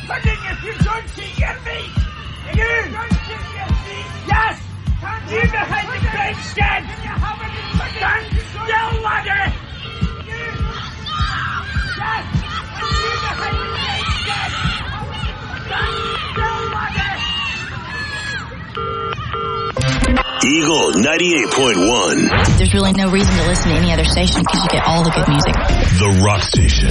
listening if you don't hear me. You don't hear me. Yes. You behind the grandstand. Stand still, laddie. Yes. You behind the grandstand. Stand still, laddie. Eagle 98.1. There's really no reason to listen to any other station because you get all the good music. The Rock Station.